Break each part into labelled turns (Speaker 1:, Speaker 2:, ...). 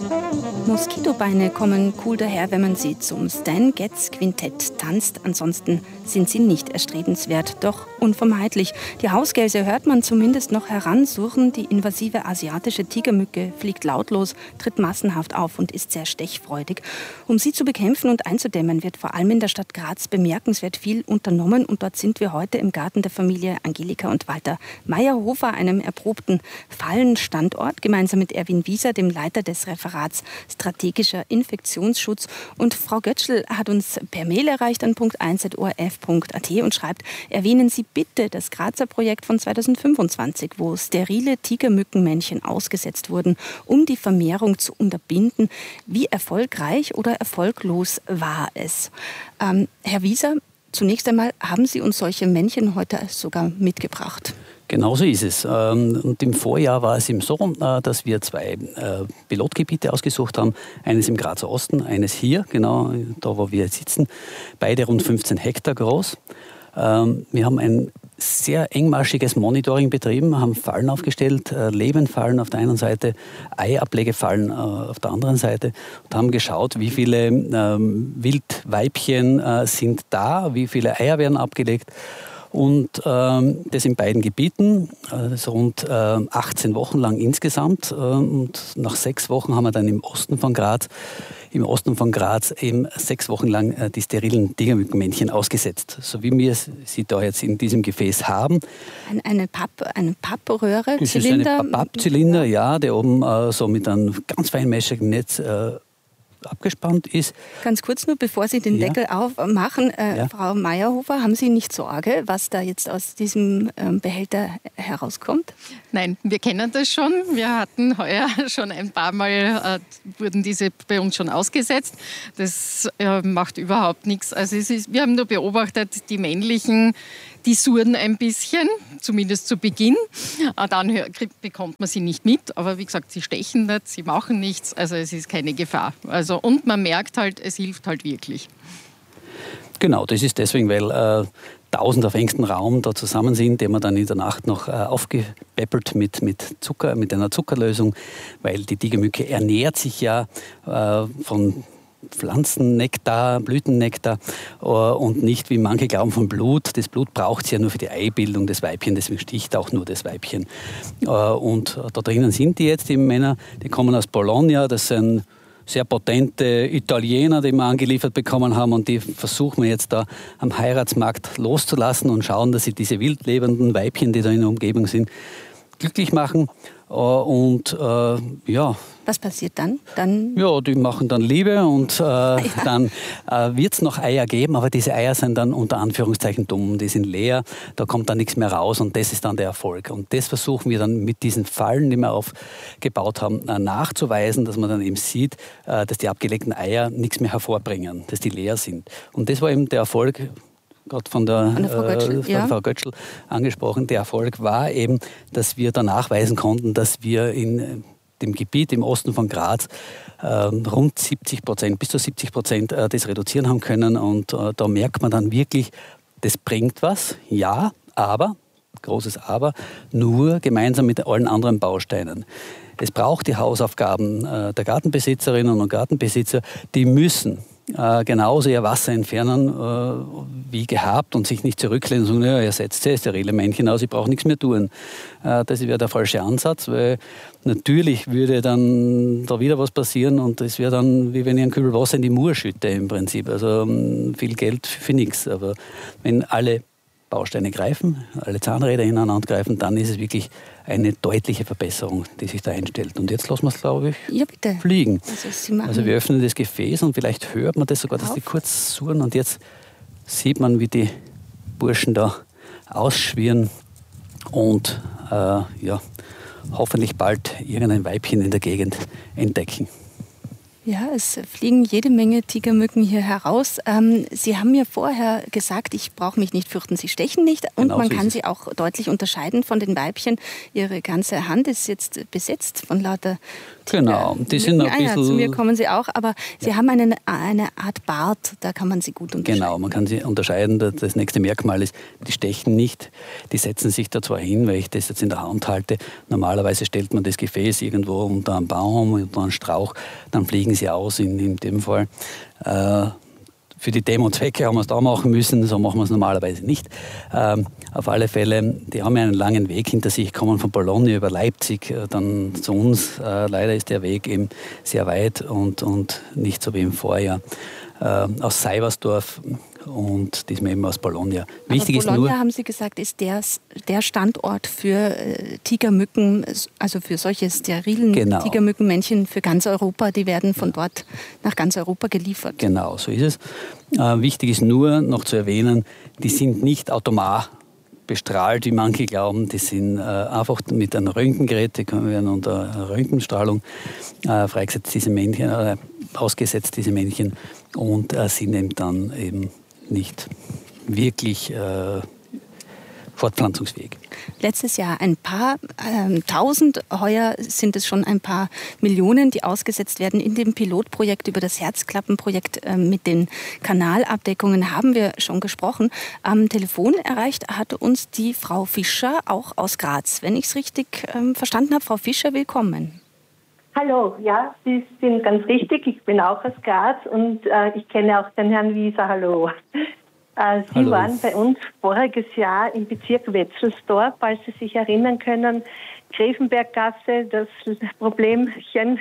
Speaker 1: Moskitobeine kommen cool daher, wenn man sie zum Stan Getz Quintett tanzt. Ansonsten sind sie nicht erstrebenswert, doch unvermeidlich. Die Hausgelse hört man zumindest noch heransurren. Die invasive asiatische Tigermücke fliegt lautlos, tritt massenhaft auf und ist sehr stechfreudig. Um sie zu bekämpfen und einzudämmen, wird vor allem in der Stadt Graz bemerkenswert viel unternommen. Und dort sind wir heute im Garten der Familie Angelika und Walter Meyerhofer, einem erprobten Fallenstandort, gemeinsam mit Erwin Wieser, dem Leiter des Referats Strategischer Infektionsschutz. Und Frau Götschl hat uns per Mail erreicht an .1.orf.at und schreibt: Erwähnen Sie bitte das Grazer Projekt von 2025, wo sterile Tigermückenmännchen ausgesetzt wurden, um die Vermehrung zu unterbinden. Wie erfolgreich oder erfolglos war es? Herr Wieser, zunächst einmal, haben Sie uns solche Männchen heute sogar mitgebracht?
Speaker 2: Genauso ist es. Und im Vorjahr war es eben so, dass wir 2 Pilotgebiete ausgesucht haben. Eines im Grazer Osten, eines hier, genau da, wo wir jetzt sitzen. Beide rund 15 Hektar groß. Wir haben ein sehr engmaschiges Monitoring betrieben, haben Fallen aufgestellt, Lebenfallen auf der einen Seite, Eiablegefallen auf der anderen Seite und haben geschaut, wie viele Wildweibchen sind da, wie viele Eier werden abgelegt. Und das in beiden Gebieten, rund 18 Wochen lang insgesamt. Und nach 6 Wochen haben wir dann im Osten von Graz eben 6 Wochen lang die sterilen Tigermückenmännchen ausgesetzt. So wie wir sie da jetzt in diesem Gefäß haben.
Speaker 1: Eine Pappröhre,
Speaker 2: das
Speaker 1: Zylinder?
Speaker 2: Ist ein Pappzylinder, ja, der oben so mit einem ganz feinmeschigen Netz abgespannt ist.
Speaker 1: Ganz kurz nur, bevor Sie den Deckel aufmachen. Frau Meyerhofer, haben Sie nicht Sorge, was da jetzt aus diesem Behälter herauskommt?
Speaker 3: Nein, wir kennen das schon. Wir hatten heuer schon ein paar Mal, wurden diese bei uns schon ausgesetzt. Das macht überhaupt nichts. Also wir haben nur beobachtet, die männlichen, die surren ein bisschen, zumindest zu Beginn. Dann bekommt man sie nicht mit. Aber wie gesagt, sie stechen nicht, sie machen nichts. Also es ist keine Gefahr. Und man merkt halt, es hilft halt wirklich.
Speaker 2: Genau, das ist deswegen, weil 1000 auf engstem Raum da zusammen sind, den man dann in der Nacht noch aufgepäppelt mit Zucker, mit einer Zuckerlösung, weil die Tigermücke ernährt sich ja von Pflanzennektar, Blütennektar und nicht, wie manche glauben, von Blut. Das Blut braucht sie ja nur für die Eibildung des Weibchen, deswegen sticht auch nur das Weibchen. Und da drinnen sind die jetzt, die Männer, die kommen aus Bologna, das sind sehr potente Italiener, die wir angeliefert bekommen haben, und die versuchen wir jetzt da am Heiratsmarkt loszulassen und schauen, dass sie diese wildlebenden Weibchen, die da in der Umgebung sind, glücklich machen.
Speaker 1: Was passiert dann?
Speaker 2: Ja, die machen dann Liebe und dann wird es noch Eier geben, aber diese Eier sind dann unter Anführungszeichen dumm, die sind leer, da kommt dann nichts mehr raus und das ist dann der Erfolg. Und das versuchen wir dann mit diesen Fallen, die wir aufgebaut haben, nachzuweisen, dass man dann eben sieht, dass die abgelegten Eier nichts mehr hervorbringen, dass die leer sind. Und das war eben der Erfolg, gerade von der Frau Götschl angesprochen. Der Erfolg war eben, dass wir da nachweisen konnten, dass wir in dem Gebiet im Osten von Graz rund 70%, bis zu 70% das reduzieren haben können. Und da merkt man dann wirklich, das bringt was, ja, aber, großes Aber, nur gemeinsam mit allen anderen Bausteinen. Es braucht die Hausaufgaben der Gartenbesitzerinnen und Gartenbesitzer, die müssen genauso ihr Wasser entfernen wie gehabt und sich nicht zurücklehnen und sagen, ja, ihr setzt sehr sterile Männchen aus, ich brauche nichts mehr tun. Das wäre der falsche Ansatz, weil natürlich würde dann da wieder was passieren und es wäre dann, wie wenn ich einen Kübel Wasser in die Mur schütte im Prinzip. Also viel Geld für nichts. Aber wenn alle Bausteine greifen, alle Zahnräder ineinander greifen, dann ist es wirklich eine deutliche Verbesserung, die sich da einstellt. Und jetzt lassen wir es, glaube ich, fliegen. Also wir öffnen das Gefäß und vielleicht hört man das sogar, dass die kurz surren. Und jetzt sieht man, wie die Burschen da ausschwirren und hoffentlich bald irgendein Weibchen in der Gegend entdecken.
Speaker 1: Ja, es fliegen jede Menge Tigermücken hier heraus. Sie haben mir vorher gesagt, ich brauche mich nicht fürchten, sie stechen nicht. Und genau, man kann sie auch deutlich unterscheiden von den Weibchen. Ihre ganze Hand ist jetzt besetzt von lauter
Speaker 2: Genau, die sind ein bisschen...
Speaker 1: Zu mir kommen sie auch, aber sie haben eine Art Bart, da kann man sie gut unterscheiden.
Speaker 2: Genau, man kann sie unterscheiden. Das nächste Merkmal ist, die stechen nicht, die setzen sich da zwar hin, weil ich das jetzt in der Hand halte. Normalerweise stellt man das Gefäß irgendwo unter einem Baum, unter einem Strauch, dann fliegen sie aus in dem Fall. Für die Demo-Zwecke haben wir es da machen müssen, so machen wir es normalerweise nicht. Auf alle Fälle, die haben ja einen langen Weg hinter sich, kommen von Bologna über Leipzig dann zu uns. Leider ist der Weg eben sehr weit und nicht so wie im Vorjahr. Aus Seibersdorf und diesmal eben aus Bologna.
Speaker 1: Wichtig ist Bologna, haben Sie gesagt, ist der Standort für Tigermücken, also für solche sterilen Tigermückenmännchen für ganz Europa. Die werden von dort nach ganz Europa geliefert.
Speaker 2: Genau, so ist es. Wichtig ist nur noch zu erwähnen, die sind nicht automatisch bestrahlt, wie manche glauben. Die sind einfach mit einem Röntgengerät, die werden unter Röntgenstrahlung freigesetzt, diese Männchen, ausgesetzt, diese Männchen, und sind eben dann eben nicht wirklich fortpflanzungsfähig.
Speaker 1: Letztes Jahr ein paar tausend, heuer sind es schon ein paar Millionen, die ausgesetzt werden. In dem Pilotprojekt über das Herzklappenprojekt mit den Kanalabdeckungen haben wir schon gesprochen. Am Telefon erreicht hatte uns die Frau Fischer, auch aus Graz. Wenn ich es richtig verstanden habe, Frau Fischer, willkommen.
Speaker 4: Hallo, ja, Sie sind ganz richtig. Ich bin auch aus Graz und ich kenne auch den Herrn Wieser. Hallo. Sie waren bei uns voriges Jahr im Bezirk Wetzelsdorf, falls Sie sich erinnern können, Gräfenberggasse, das Problemchen.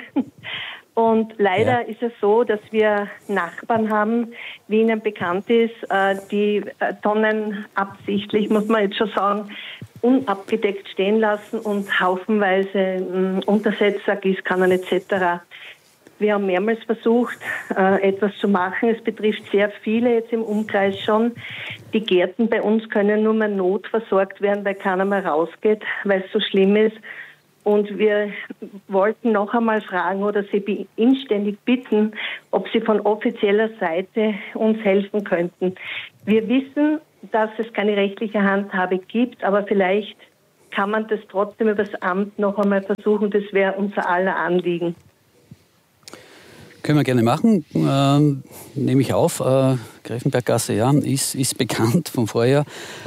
Speaker 4: Und leider ist es so, dass wir Nachbarn haben, wie Ihnen bekannt ist, die Tonnen absichtlich, muss man jetzt schon sagen, unabgedeckt stehen lassen und haufenweise Untersetzer, Gießkannen etc. Wir haben mehrmals versucht, etwas zu machen. Es betrifft sehr viele jetzt im Umkreis schon. Die Gärten bei uns können nur mehr notversorgt werden, weil keiner mehr rausgeht, weil es so schlimm ist. Und wir wollten noch einmal fragen oder Sie inständig bitten, ob Sie von offizieller Seite uns helfen könnten. Wir wissen, dass es keine rechtliche Handhabe gibt, aber vielleicht kann man das trotzdem über das Amt noch einmal versuchen. Das wäre unser aller Anliegen.
Speaker 2: Können wir gerne machen. Nehme ich auf. Gräfenberggasse, ja, ist bekannt vom Vorjahr.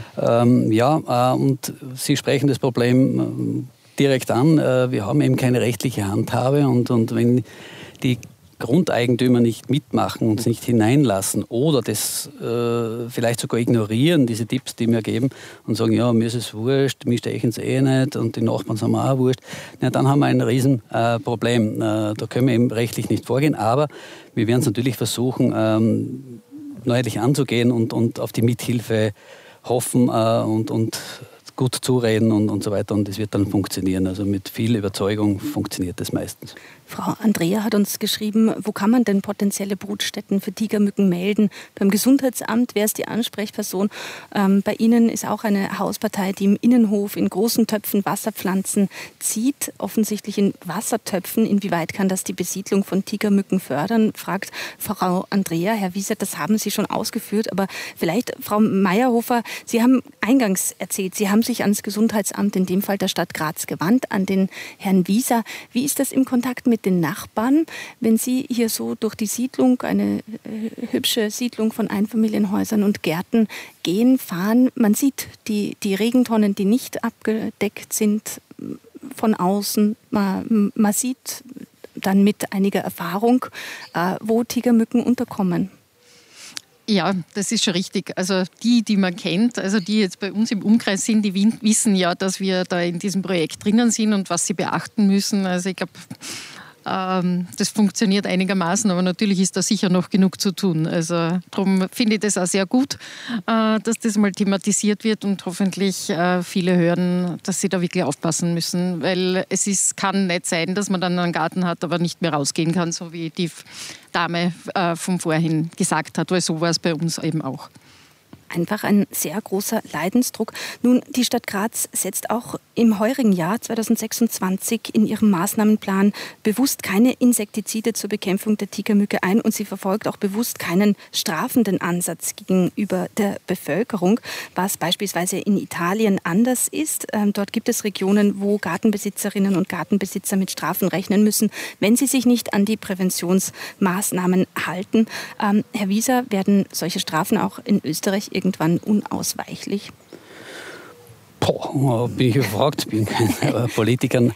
Speaker 2: Und Sie sprechen das Problem direkt an. Wir haben eben keine rechtliche Handhabe und wenn die Grundeigentümer nicht mitmachen, uns nicht hineinlassen oder das vielleicht sogar ignorieren, diese Tipps, die wir geben und sagen, ja, mir ist es wurscht, mir stechen es eh nicht und die Nachbarn sind mir auch wurscht, na, dann haben wir ein Riesenproblem. Da können wir eben rechtlich nicht vorgehen, aber wir werden es natürlich versuchen, neuerlich anzugehen und auf die Mithilfe hoffen und gut zureden und so weiter, und es wird dann funktionieren. Also mit viel Überzeugung funktioniert das meistens.
Speaker 1: Frau Andrea hat uns geschrieben, wo kann man denn potenzielle Brutstätten für Tigermücken melden? Beim Gesundheitsamt, wer ist die Ansprechperson? Bei Ihnen ist auch eine Hauspartei, die im Innenhof in großen Töpfen Wasserpflanzen zieht, offensichtlich in Wassertöpfen. Inwieweit kann das die Besiedlung von Tigermücken fördern, fragt Frau Andrea. Herr Wieser, das haben Sie schon ausgeführt, aber vielleicht, Frau Meyerhofer, Sie haben eingangs erzählt, Sie haben sich ans Gesundheitsamt, in dem Fall der Stadt Graz, gewandt, an den Herrn Wieser. Wie ist das im Kontakt mit den Nachbarn, wenn Sie hier so durch die Siedlung, eine hübsche Siedlung von Einfamilienhäusern und Gärten gehen, fahren? Man sieht die Regentonnen, die nicht abgedeckt sind, von außen. Man sieht dann mit einiger Erfahrung, wo Tigermücken unterkommen.
Speaker 3: Ja, das ist schon richtig. Also die man kennt, also die jetzt bei uns im Umkreis sind, die wissen ja, dass wir da in diesem Projekt drinnen sind und was sie beachten müssen. Also ich glaube, das funktioniert einigermaßen, aber natürlich ist da sicher noch genug zu tun. Also darum finde ich das auch sehr gut, dass das mal thematisiert wird und hoffentlich viele hören, dass sie da wirklich aufpassen müssen, weil kann nicht sein, dass man dann einen Garten hat, aber nicht mehr rausgehen kann, so wie die Dame von vorhin gesagt hat, weil so war es bei uns eben auch.
Speaker 1: Einfach ein sehr großer Leidensdruck. Nun, die Stadt Graz setzt auch im heurigen Jahr 2026 in ihrem Maßnahmenplan bewusst keine Insektizide zur Bekämpfung der Tigermücke ein und sie verfolgt auch bewusst keinen strafenden Ansatz gegenüber der Bevölkerung, was beispielsweise in Italien anders ist. Dort gibt es Regionen, wo Gartenbesitzerinnen und Gartenbesitzer mit Strafen rechnen müssen, wenn sie sich nicht an die Präventionsmaßnahmen halten. Herr Wieser, werden solche Strafen auch in Österreich irgendwann unausweichlich?
Speaker 2: Bin ich gefragt, bin kein Politiker.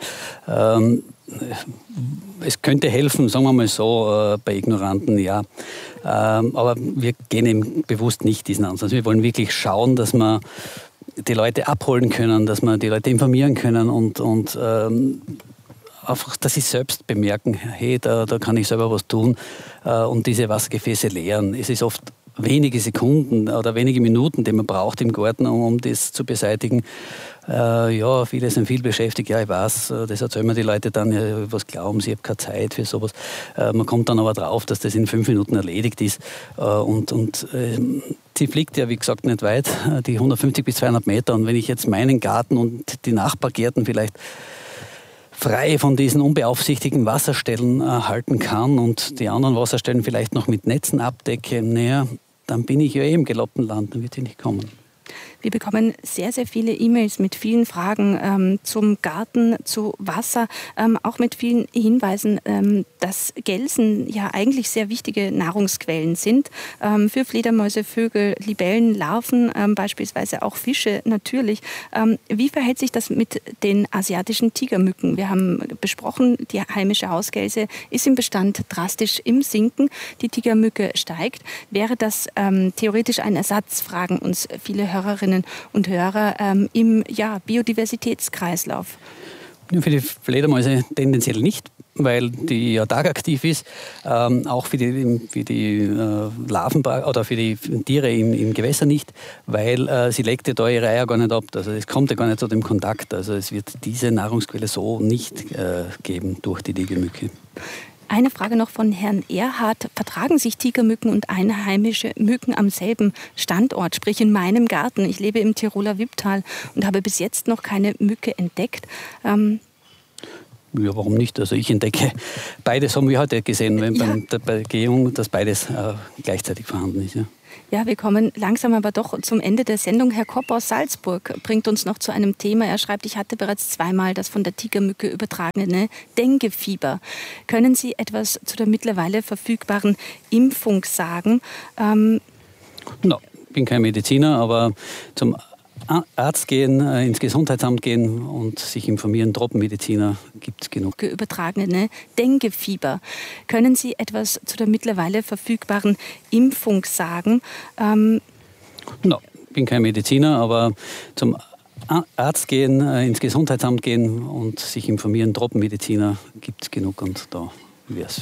Speaker 2: Es könnte helfen, sagen wir mal so, bei Ignoranten, ja. Aber wir gehen eben bewusst nicht diesen Ansatz. Wir wollen wirklich schauen, dass wir die Leute abholen können, dass wir die Leute informieren können und einfach, dass sie selbst bemerken, hey, da kann ich selber was tun und diese Wassergefäße leeren. Es ist oft wenige Sekunden oder wenige Minuten, die man braucht im Garten, um das zu beseitigen. Viele sind viel beschäftigt. Ja, ich weiß, das erzählen mir die Leute dann, ja, was glauben sie, ich habe keine Zeit für sowas. Man kommt dann aber drauf, dass das in 5 Minuten erledigt ist. Sie fliegt ja, wie gesagt, nicht weit, die 150 bis 200 Meter. Und wenn ich jetzt meinen Garten und die Nachbargärten vielleicht frei von diesen unbeaufsichtigten Wasserstellen halten kann und die anderen Wasserstellen vielleicht noch mit Netzen abdecke, dann bin ich ja im gelobten Land, dann wird sie nicht kommen.
Speaker 1: Wir bekommen sehr, sehr viele E-Mails mit vielen Fragen zum Garten, zu Wasser, auch mit vielen Hinweisen, dass Gelsen ja eigentlich sehr wichtige Nahrungsquellen sind für Fledermäuse, Vögel, Libellen, Larven, beispielsweise auch Fische natürlich. Wie verhält sich das mit den asiatischen Tigermücken? Wir haben besprochen, die heimische Hausgelse ist im Bestand drastisch im Sinken. Die Tigermücke steigt. Wäre das theoretisch ein Ersatz, fragen uns viele Hörerinnen und Hörer im Biodiversitätskreislauf?
Speaker 2: Für die Fledermäuse tendenziell nicht, weil die ja tagaktiv ist. Auch für die Larven oder für die Tiere im Gewässer nicht, weil sie legt ja da ihre Eier gar nicht ab. Also es kommt ja gar nicht zu dem Kontakt. Also es wird diese Nahrungsquelle so nicht geben durch die Tigermücke.
Speaker 1: Eine Frage noch von Herrn Erhard. Vertragen sich Tigermücken und einheimische Mücken am selben Standort, sprich in meinem Garten? Ich lebe im Tiroler Wipptal und habe bis jetzt noch keine Mücke entdeckt.
Speaker 2: Ja, warum nicht? Also ich entdecke beides, haben wir heute gesehen, bei der Begehung, dass beides gleichzeitig vorhanden ist. Ja.
Speaker 1: Ja, wir kommen langsam aber doch zum Ende der Sendung. Herr Kopp aus Salzburg bringt uns noch zu einem Thema. Er schreibt, ich hatte bereits 2-mal das von der Tigermücke übertragene Dengue-Fieber. Können Sie etwas zu der mittlerweile verfügbaren Impfung sagen?
Speaker 2: Ich bin kein Mediziner, aber zum Arzt gehen, ins Gesundheitsamt gehen und sich informieren, Tropenmediziner gibt es genug.
Speaker 1: Übertragene Dengue-Fieber. Können Sie etwas zu der mittlerweile verfügbaren Impfung sagen?
Speaker 2: Ich bin kein Mediziner, aber zum Arzt gehen, ins Gesundheitsamt gehen und sich informieren, Tropenmediziner gibt es genug und da wäre es